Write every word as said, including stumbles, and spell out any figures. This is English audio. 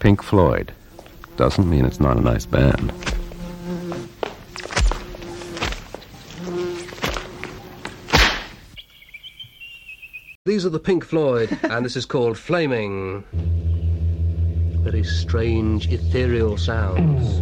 Pink Floyd doesn't mean it's not a nice band. These are the Pink Floyd, and this is called Flaming. Very strange, ethereal sounds.